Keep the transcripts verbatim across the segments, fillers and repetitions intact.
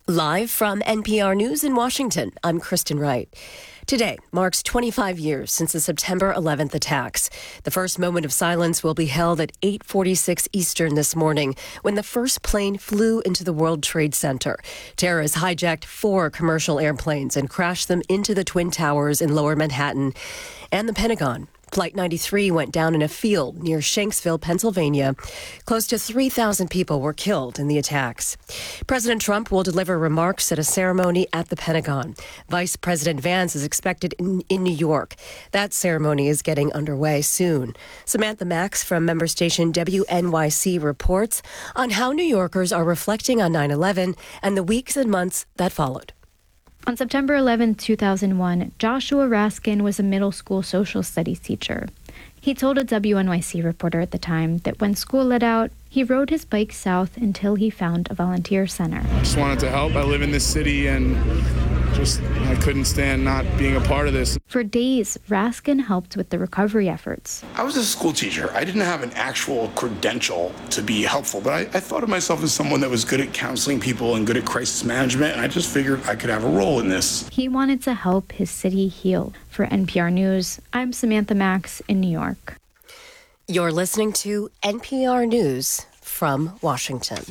Live from N P R News in Washington, I'm Kristen Wright. Today marks twenty-five years since the September eleventh attacks. The first moment of silence will be held at eight forty-six Eastern this morning when the first plane flew into the World Trade Center. Terrorists hijacked four commercial airplanes and crashed them into the Twin Towers in Lower Manhattan and the Pentagon. Flight ninety-three went down in a field near Shanksville, Pennsylvania. Close to three thousand people were killed in the attacks. President Trump will deliver remarks at a ceremony at the Pentagon. Vice President Vance is expected in, in New York. That ceremony is getting underway soon. Samantha Max from member station W N Y C reports on how New Yorkers are reflecting on nine eleven and the weeks and months that followed. On September eleventh, two thousand one, Joshua Raskin was a middle school social studies teacher. He told a W N Y C reporter at the time that when school let out, he rode his bike south until he found a volunteer center. I just wanted to help. I live in this city and just I couldn't stand not being a part of this. For days, Raskin helped with the recovery efforts. I was a school teacher. I didn't have an actual credential to be helpful, but I, I thought of myself as someone that was good at counseling people and good at crisis management, and I just figured I could have a role in this. He wanted to help his city heal. For N P R News, I'm Samantha Max in New York. You're listening to N P R News from Washington.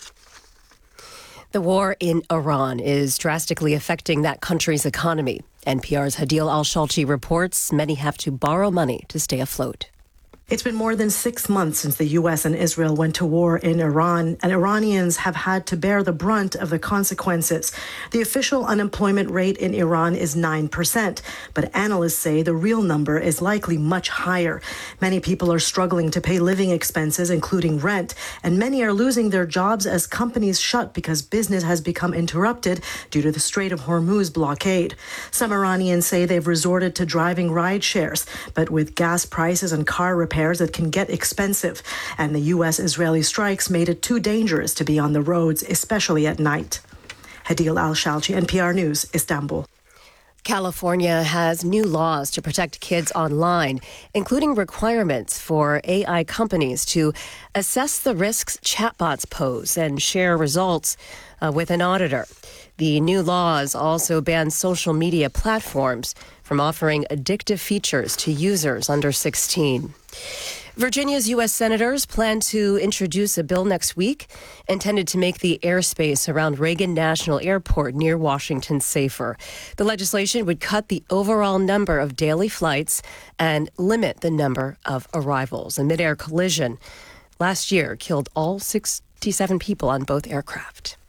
The war in Iran is drastically affecting that country's economy. N P R's Hadeel Al-Shalchi reports many have to borrow money to stay afloat. It's been more than six months since the U S and Israel went to war in Iran, and Iranians have had to bear the brunt of the consequences. The official unemployment rate in Iran is nine percent, but analysts say the real number is likely much higher. Many people are struggling to pay living expenses, including rent, and many are losing their jobs as companies shut because business has become interrupted due to the Strait of Hormuz blockade. Some Iranians say they've resorted to driving ride shares, but with gas prices and car repairs, that can get expensive, and the U S-Israeli strikes made it too dangerous to be on the roads, especially at night. Hadeel Al-Shalchi, N P R News, Istanbul. California has new laws to protect kids online, including requirements for A I companies to assess the risks chatbots pose and share results uh, with an auditor. The new laws also ban social media platforms from offering addictive features to users under sixteen. Virginia's U S senators plan to introduce a bill next week intended to make the airspace around Reagan National Airport near Washington safer. The legislation would cut the overall number of daily flights and limit the number of arrivals. A mid-air collision last year killed all sixty-seven people on both aircraft.